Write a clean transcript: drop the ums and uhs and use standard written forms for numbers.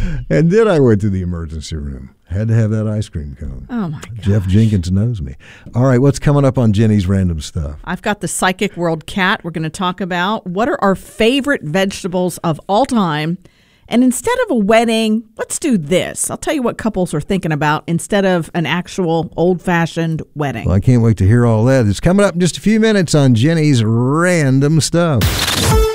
And then I went to the emergency room. Had to have that ice cream cone. Oh, my gosh. Jeff Jenkins knows me. All right, what's coming up on Jenny's Random Stuff? I've got the Psychic World Cat. We're going to talk about what are our favorite vegetables of all time. And instead of a wedding, let's do this. I'll tell you what couples are thinking about instead of an actual old-fashioned wedding. Well, I can't wait to hear all that. It's coming up in just a few minutes on Jenny's Random Stuff.